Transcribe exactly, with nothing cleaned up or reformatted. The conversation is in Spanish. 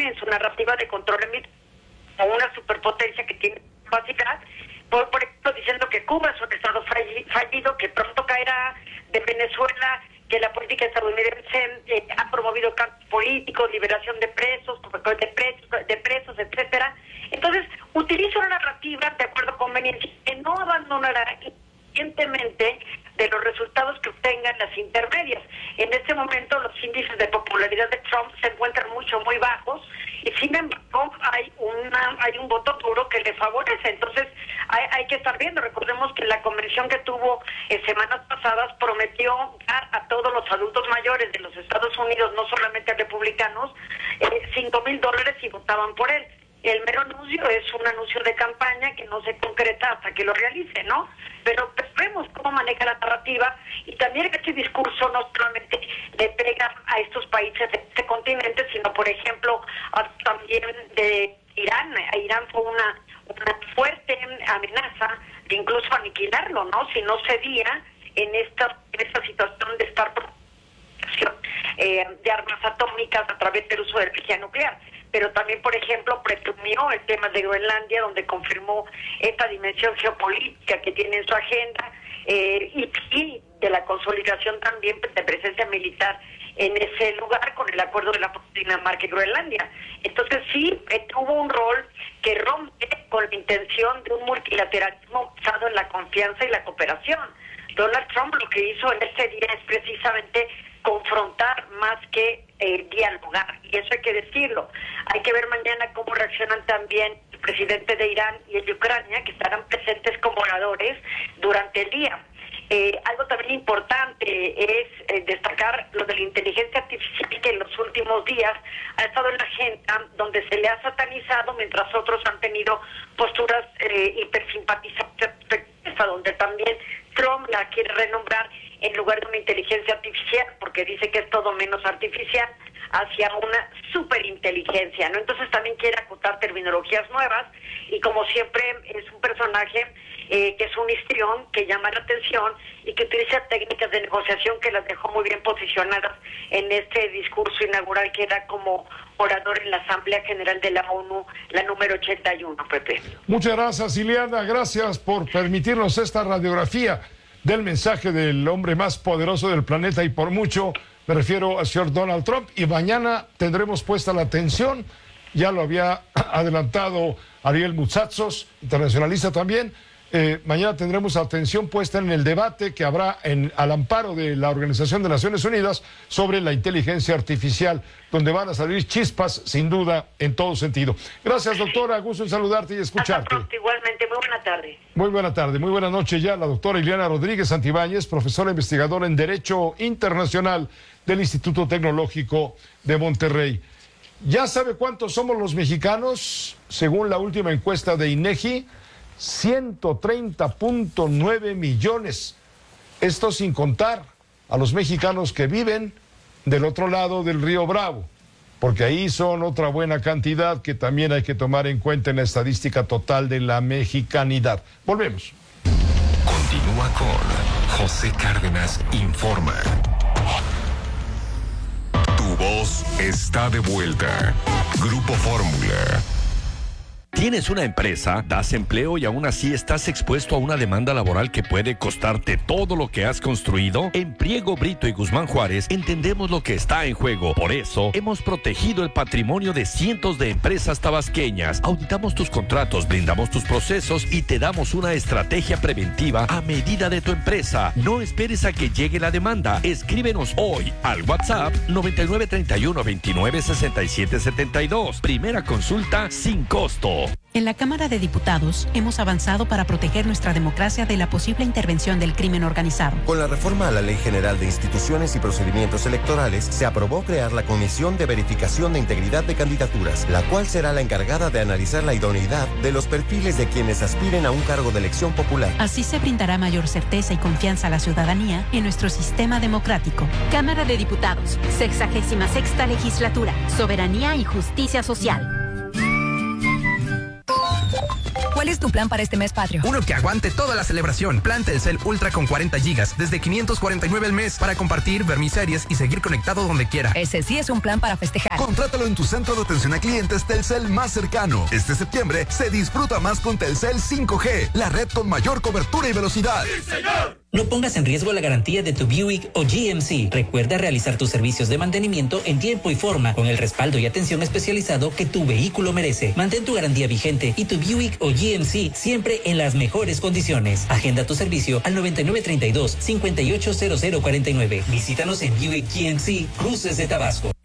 en su narrativa de control o una superpotencia que tiene capacidad, por, por ejemplo, diciendo que Cuba es un estado fallido, que pronto caerá, de Venezuela, que la política estadounidense eh, ha promovido cambios políticos, liberación de presos, de presos, de presos, etcétera. Entonces, utiliza una narrativa de acuerdo a conveniencia que no abandonará independientemente de los resultados que obtengan las intermedias. En este momento los índices de popularidad de Trump se encuentran mucho, muy bajos, y sin embargo hay una hay un voto duro que le favorece. Entonces hay, hay que estar viendo. Recordemos que la convención que tuvo en semanas pasadas prometió dar a todos los adultos mayores de los Estados Unidos, no solamente a republicanos, eh, cinco mil dólares si votaban por él. El mero anuncio es un anuncio de campaña que no se concreta hasta que lo realice, ¿no? Pero pues, vemos cómo maneja la narrativa, y también este discurso no solamente le pega a estos países de este continente, sino, por ejemplo, a, también de Irán. A Irán fue una, una fuerte amenaza de incluso aniquilarlo, ¿no? Si no cedía en esta, en esta situación de estar eh, de armas atómicas a través del uso de energía nuclear. Pero también, por ejemplo, presumió el tema de Groenlandia, donde confirmó esta dimensión geopolítica que tiene en su agenda, eh, y, y de la consolidación también de presencia militar en ese lugar con el acuerdo de la Dinamarca y Groenlandia. Entonces sí, eh, tuvo un rol que rompe con la intención de un multilateralismo basado en la confianza y la cooperación. Donald Trump lo que hizo en este día es precisamente confrontar más que eh, dialogar, y eso hay que decirlo. Hay que ver mañana cómo reaccionan también el presidente de Irán y el de Ucrania, que estarán presentes como oradores durante el día. Eh, algo también importante es eh, destacar lo de la inteligencia artificial, que en los últimos días ha estado en la agenda, donde se le ha satanizado, mientras otros han tenido posturas eh, hipersimpatizantes, donde también Trump la quiere renombrar en lugar de una inteligencia artificial, porque dice que es todo menos artificial, hacia una superinteligencia, ¿no? Entonces también quiere acotar terminologías nuevas, y como siempre es un personaje eh, que es un histrión, que llama la atención y que utiliza técnicas de negociación que las dejó muy bien posicionadas en este discurso inaugural que da como orador en la Asamblea General de la ONU, la número ochenta y uno, Pepe. Muchas gracias, Ileana, gracias por permitirnos esta radiografía del mensaje del hombre más poderoso del planeta, y por mucho me refiero al señor Donald Trump. Y mañana tendremos puesta la atención, ya lo había adelantado Ariel Mutsatsos, internacionalista también. Eh, mañana tendremos atención puesta en el debate que habrá en, al amparo de la Organización de Naciones Unidas sobre la inteligencia artificial, donde van a salir chispas sin duda en todo sentido. Gracias, doctora, gusto en saludarte y escucharte. Hasta pronto, igualmente, muy buena tarde. Muy buena tarde, muy buena noche ya. La doctora Ileana Rodríguez Santibáñez, profesora investigadora en Derecho Internacional del Instituto Tecnológico de Monterrey. ¿Ya sabe cuántos somos los mexicanos? Según la última encuesta de INEGI, ciento treinta punto nueve millones. Esto sin contar a los mexicanos que viven del otro lado del río Bravo, porque ahí son otra buena cantidad que también hay que tomar en cuenta en la estadística total de la mexicanidad. Volvemos. Continúa con José Cárdenas Informa. Tu voz está de vuelta. Grupo Fórmula. ¿Tienes una empresa, das empleo y aún así estás expuesto a una demanda laboral que puede costarte todo lo que has construido? En Priego, Brito y Guzmán Juárez entendemos lo que está en juego. Por eso, hemos protegido el patrimonio de cientos de empresas tabasqueñas. Auditamos tus contratos, blindamos tus procesos y te damos una estrategia preventiva a medida de tu empresa. No esperes a que llegue la demanda. Escríbenos hoy al WhatsApp noventa y nueve treinta y uno veintinueve sesenta y siete setenta y dos. Primera consulta sin costo. En la Cámara de Diputados hemos avanzado para proteger nuestra democracia de la posible intervención del crimen organizado. Con la reforma a la Ley General de Instituciones y Procedimientos Electorales, se aprobó crear la Comisión de Verificación de Integridad de Candidaturas, la cual será la encargada de analizar la idoneidad de los perfiles de quienes aspiren a un cargo de elección popular. Así se brindará mayor certeza y confianza a la ciudadanía en nuestro sistema democrático. Cámara de Diputados, sexagésima sexta legislatura, soberanía y justicia social. ¿Cuál es tu plan para este mes patrio? Uno que aguante toda la celebración. Plan Telcel Ultra con cuarenta gigas, desde quinientos cuarenta y nueve al mes, para compartir, ver mis series y seguir conectado donde quiera. Ese sí es un plan para festejar. Contrátalo en tu centro de atención a clientes Telcel más cercano. Este septiembre se disfruta más con Telcel cinco G, la red con mayor cobertura y velocidad. ¡Sí, señor! No pongas en riesgo la garantía de tu Buick o G M C. Recuerda realizar tus servicios de mantenimiento en tiempo y forma, con el respaldo y atención especializado que tu vehículo merece. Mantén tu garantía vigente y tu Buick o G M C siempre en las mejores condiciones. Agenda tu servicio al noventa y nueve treinta y dos, cincuenta y ocho cero cero cuarenta y nueve. Visítanos en Buick G M C Cruces de Tabasco.